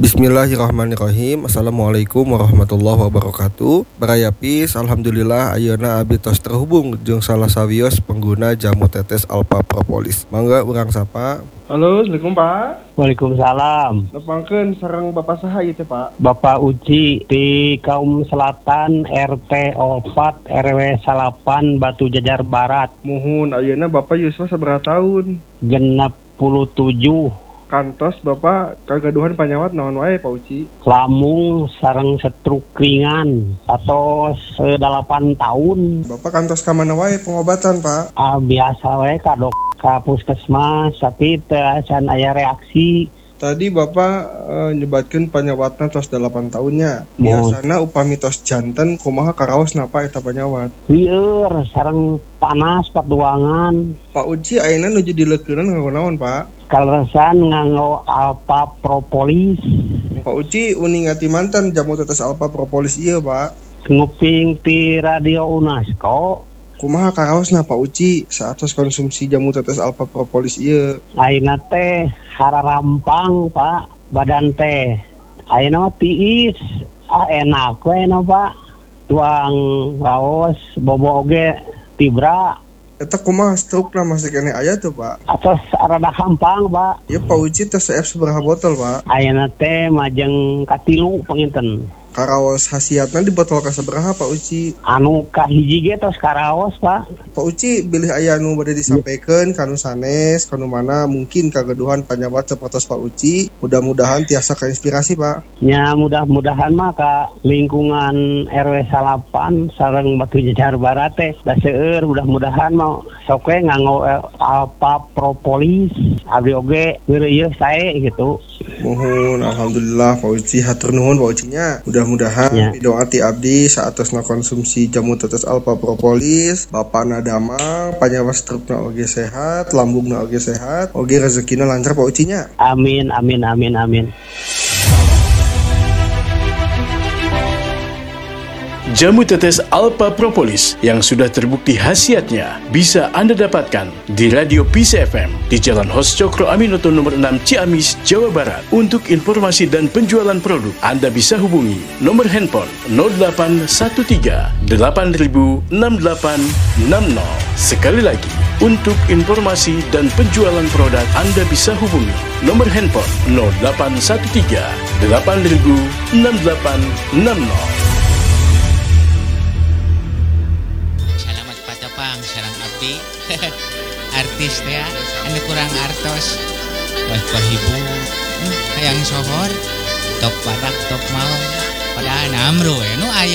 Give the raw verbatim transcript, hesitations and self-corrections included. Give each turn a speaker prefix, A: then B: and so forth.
A: Bismillahirrahmanirrahim. Assalamualaikum warahmatullahi wabarakatuh. Barayapis, alhamdulillah ayeuna abdi tos terhubung jeung salah sawios pengguna jamu tetes Alpha Propolis. Mangga urang sapa.
B: Halo, Assalamualaikum Pak.
C: Waalaikumsalam.
B: Nepangkeun sareng Bapak saha ieu teh Pak?
C: Bapak Uci di Kaum Selatan R T empat R W salapan Batu Jajar Barat.
B: Muhun ayeuna Bapak yuswa sabaraha taun?
C: Genep puluh tujuh.
B: Kantos Bapak kagaduhan panyawat naon wae Pak Uci?
C: Lamung sareng stroke ringan atau delapan tahun.
B: Bapak kantos ka mana wae pengobatan Pak?
C: Ah, biasa wae ka dok ka puskesmas tapi teu acan aya reaksi.
B: Tadi Bapak e, nyebatkeun panyawatna tos delapan tahunnya. Biasana upami tos janten kumaha karaosna Pak eta panyawat?
C: Lieur sareng panas patuangan.
B: Pak Uci ayeuna nuju dileukeurna nganggo naon Pak?
C: Kaleresan nganggo Alpha Propolis.
B: Pak Uci uningati mantan jamu tetes Alpha Propolis ieu Pak.
C: Nguping ti radio UNESCO.
B: Kumaha karaosna Pak Uci saatos konsumsi jamu tetes Alpha Propolis ieu?
C: Ayeuna teh hararampang Pak, badan teh ayeuna tiis, ah enak we na Pak. Tuang raos bobo oge tibra.
B: Eta kumaha stroke-na masih kene aya tuh Pak?
C: Atos rada gampang Pak.
B: Ya Pak Uci teh C F sabaraha botol Pak?
C: Ayeuna teh majeng katilu panginten.
B: Karaos hasiatna di botol ka sabaraha Pak Uci?
C: Anu kahiji ge tos karaos Pak.
B: Pak Uci bilih aya anu bade disampaikan kanu sanes, kanu mana mungkin kagaduhan panyawat sapertos Pak Uci. Mudah-mudahan tiasa kainspirasi Pak.
C: Ya mudah-mudahan mah ka lingkungan R W salapan sareng Batu Jajar Barat teh da seueur mudah-mudahan mah sok we nganggo Alpha Propolis. Abdi oge ngeureuyeuh sae gitu.
B: Mohon alhamdulillah Pak Uci hatur nuhun Pak Ucinya. Mudah-mudahan ya. Doa ti abdi saatosna konsumsi jamu tetes Alpha Propolis, bapakna damang, panyawat strukna oge sehat, lambungna oge sehat, oge rezekina lancar Pak Ucinya.
C: Amin amin amin amin.
D: Jamu tetes Alpha Propolis yang sudah terbukti khasiatnya bisa Anda dapatkan di Radio Peace F M di Jalan Hos Cokro Aminoto nomor enam Ciamis, Jawa Barat. Untuk informasi dan penjualan produk, Anda bisa hubungi nomor handphone nol delapan satu tiga delapan nol enam delapan enam nol. Sekali lagi, untuk informasi dan penjualan produk, Anda bisa hubungi nomor handphone nol delapan satu tiga delapan nol enam delapan enam nol.
E: Sarang abdi artis teh anu kurang artos wah pahibur hmm, hayang sohor tok badak tok mau pada namro ya nu aya